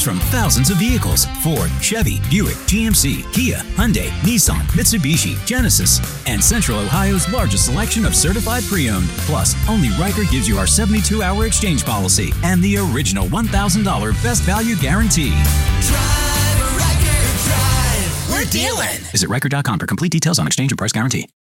from thousands of vehicles: Ford, Chevy, Buick, GMC, Kia, Hyundai, Nissan, Mitsubishi, Genesis, and Central Ohio's largest selection of certified pre-owned. Plus, only Riker gives you our 72-hour exchange policy and the original $1,000 best value guarantee. Drive, Riker, drive. We're dealing. Visit Riker.com for complete details on exchange and price guarantee.